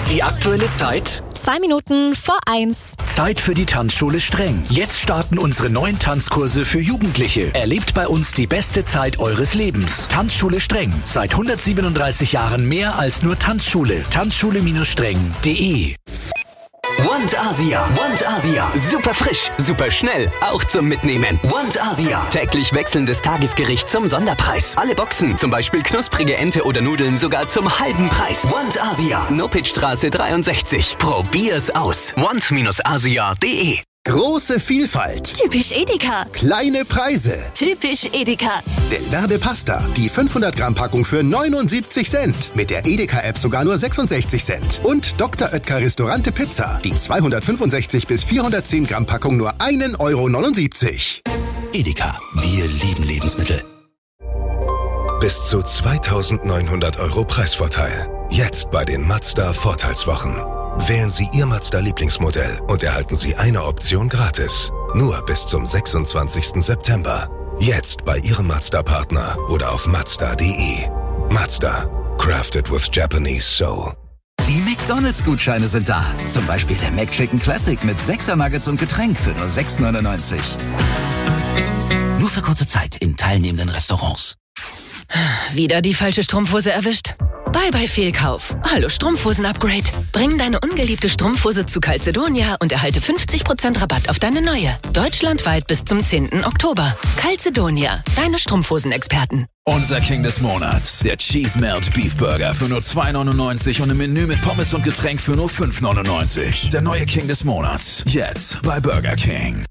Die aktuelle Zeit? 2 Minuten vor 1. Zeit für die Tanzschule Streng. Jetzt starten unsere neuen Tanzkurse für Jugendliche. Erlebt bei uns die beste Zeit eures Lebens. Tanzschule Streng. Seit 137 Jahren mehr als nur Tanzschule. Tanzschule-streng.de. Want Asia. Super frisch, super schnell, auch zum Mitnehmen. Want Asia. Täglich wechselndes Tagesgericht zum Sonderpreis. Alle Boxen, zum Beispiel knusprige Ente oder Nudeln, sogar zum halben Preis. Want Asia. Nopitzstraße 63. Probier's aus. want-asia.de. Große Vielfalt. Typisch Edeka. Kleine Preise. Typisch Edeka. Del Verde Pasta. Die 500 Gramm Packung für 79 Cent. Mit der Edeka-App sogar nur 66 Cent. Und Dr. Oetker Restaurante Pizza. Die 265 bis 410 Gramm Packung nur 1,79 €. Edeka. Wir lieben Lebensmittel. Bis zu 2.900 € Preisvorteil. Jetzt bei den Mazda Vorteilswochen. Wählen Sie Ihr Mazda-Lieblingsmodell und erhalten Sie eine Option gratis. Nur bis zum 26. September. Jetzt bei Ihrem Mazda-Partner oder auf Mazda.de. Mazda. Crafted with Japanese Soul. Die McDonald's-Gutscheine sind da. Zum Beispiel der McChicken Classic mit 6er Nuggets und Getränk für nur 6,99 €. Nur für kurze Zeit in teilnehmenden Restaurants. Wieder die falsche Strumpfhose erwischt? Bye Fehlkauf. Hallo Strumpfhosen-Upgrade. Bring deine ungeliebte Strumpfhose zu Calzedonia und erhalte 50% Rabatt auf deine neue. Deutschlandweit bis zum 10. Oktober. Calzedonia, deine Strumpfhosen-Experten. Unser King des Monats, der Cheese Melt Beef Burger für nur 2,99 € und im Menü mit Pommes und Getränk für nur 5,99 €. Der neue King des Monats, jetzt bei Burger King.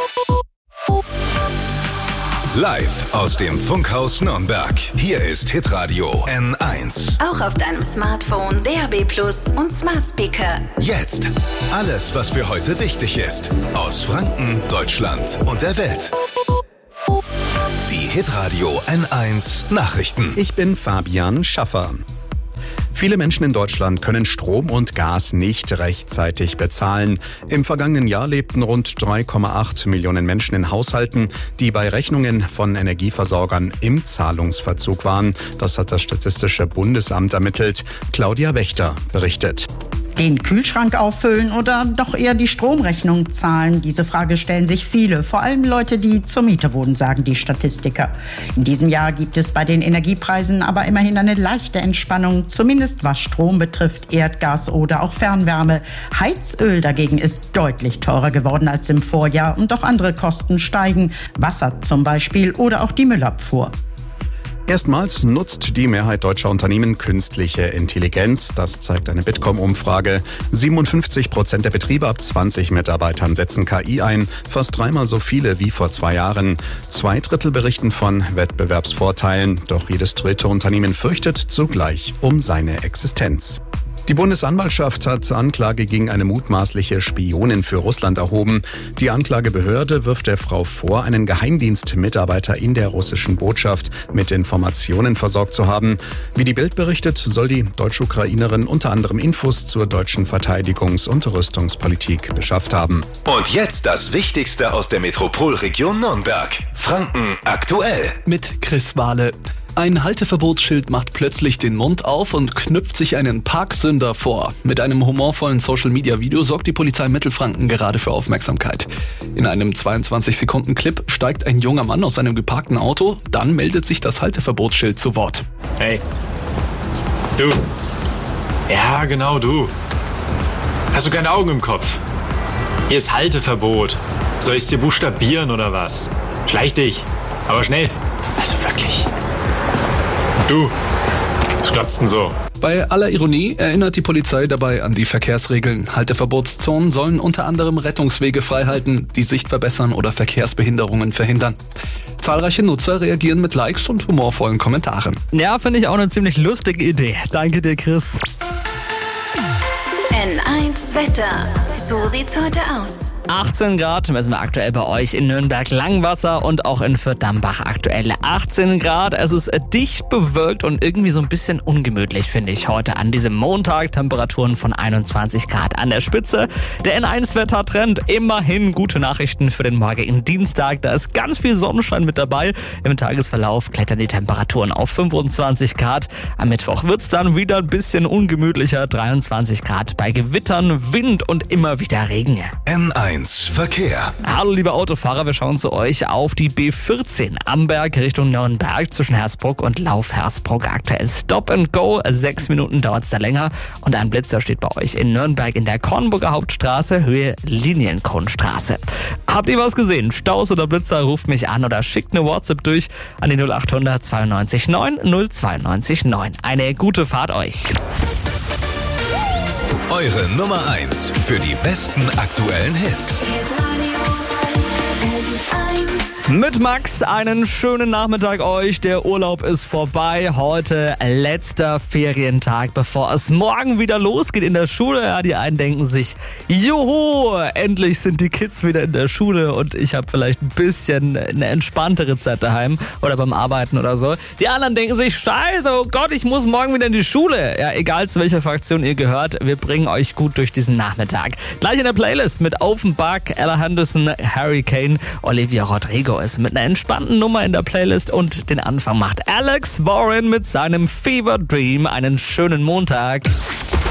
Live aus dem Funkhaus Nürnberg. Hier ist Hitradio N1. Auch auf deinem Smartphone, DAB+ und Smart Speaker. Jetzt alles, was für heute wichtig ist. Aus Franken, Deutschland und der Welt. Die Hitradio N1 Nachrichten. Ich bin Fabian Schaffer. Viele Menschen in Deutschland können Strom und Gas nicht rechtzeitig bezahlen. Im vergangenen Jahr lebten rund 3,8 Millionen Menschen in Haushalten, die bei Rechnungen von Energieversorgern im Zahlungsverzug waren. Das hat das Statistische Bundesamt ermittelt. Claudia Wächter berichtet. Den Kühlschrank auffüllen oder doch eher die Stromrechnung zahlen? Diese Frage stellen sich viele, vor allem Leute, die zur Miete wohnen, sagen die Statistiker. In diesem Jahr gibt es bei den Energiepreisen aber immerhin eine leichte Entspannung, zumindest was Strom betrifft, Erdgas oder auch Fernwärme. Heizöl dagegen ist deutlich teurer geworden als im Vorjahr und auch andere Kosten steigen, Wasser zum Beispiel oder auch die Müllabfuhr. Erstmals nutzt die Mehrheit deutscher Unternehmen künstliche Intelligenz. Das zeigt eine Bitkom-Umfrage. 57% der Betriebe ab 20 Mitarbeitern setzen KI ein, fast 3-mal so viele wie vor 2 Jahren. 2/3 berichten von Wettbewerbsvorteilen, doch jedes dritte Unternehmen fürchtet zugleich um seine Existenz. Die Bundesanwaltschaft hat Anklage gegen eine mutmaßliche Spionin für Russland erhoben. Die Anklagebehörde wirft der Frau vor, einen Geheimdienstmitarbeiter in der russischen Botschaft mit Informationen versorgt zu haben. Wie die Bild berichtet, soll die Deutsch-Ukrainerin unter anderem Infos zur deutschen Verteidigungs- und Rüstungspolitik beschafft haben. Und jetzt das Wichtigste aus der Metropolregion Nürnberg. Franken aktuell. Mit Chris Wahle. Ein Halteverbotsschild macht plötzlich den Mund auf und knüpft sich einen Parksünder vor. Mit einem humorvollen Social-Media-Video sorgt die Polizei Mittelfranken gerade für Aufmerksamkeit. In einem 22-Sekunden-Clip steigt ein junger Mann aus einem geparkten Auto, dann meldet sich das Halteverbotsschild zu Wort. Hey, du. Ja, genau, du. Hast du keine Augen im Kopf? Hier ist Halteverbot. Soll ich's dir buchstabieren oder was? Schleich dich, aber schnell. Also wirklich. Du, was glaubst denn so? Bei aller Ironie erinnert die Polizei dabei an die Verkehrsregeln. Halteverbotszonen sollen unter anderem Rettungswege freihalten, die Sicht verbessern oder Verkehrsbehinderungen verhindern. Zahlreiche Nutzer reagieren mit Likes und humorvollen Kommentaren. Ja, finde ich auch eine ziemlich lustige Idee. Danke dir, Chris. N1 Wetter. So sieht's heute aus. 18 Grad messen wir aktuell bei euch in Nürnberg-Langwasser und auch in Fürth-Dambach aktuelle 18 Grad. Es ist dicht bewölkt und irgendwie so ein bisschen ungemütlich, finde ich, heute an diesem Montag. Temperaturen von 21 Grad an der Spitze. Der N1-Wettertrend, immerhin gute Nachrichten für den morgigen Dienstag. Da ist ganz viel Sonnenschein mit dabei. Im Tagesverlauf klettern die Temperaturen auf 25 Grad. Am Mittwoch wird's dann wieder ein bisschen ungemütlicher. 23 Grad bei Gewittern, Wind und immer wieder Regen. N1 Verkehr. Hallo liebe Autofahrer, wir schauen zu euch auf die B14 Amberg Richtung Nürnberg zwischen Hersbruck und Lauf-Hersbruck. Aktuell Stop and Go, 6 Minuten dauert es da länger und ein Blitzer steht bei euch in Nürnberg in der Kornburger Hauptstraße, Höhe Linienkronstraße. Habt ihr was gesehen? Staus oder Blitzer? Ruft mich an oder schickt eine WhatsApp durch an die 0800 92 9 092 9. Eine gute Fahrt euch. Eure Nummer 1 für die besten aktuellen Hits. Mit Max einen schönen Nachmittag euch. Der Urlaub ist vorbei. Heute letzter Ferientag, bevor es morgen wieder losgeht in der Schule. Ja, die einen denken sich, juhu, endlich sind die Kids wieder in der Schule und ich habe vielleicht ein bisschen eine entspanntere Zeit daheim oder beim Arbeiten oder so. Die anderen denken sich, scheiße, oh Gott, ich muss morgen wieder in die Schule. Ja, egal zu welcher Fraktion ihr gehört, wir bringen euch gut durch diesen Nachmittag. Gleich in der Playlist mit Offenbach, Ella Henderson, Harry Kane, Olivia Rodrigo ist mit einer entspannten Nummer in der Playlist und den Anfang macht Alex Warren mit seinem Fever Dream. Einen schönen Montag.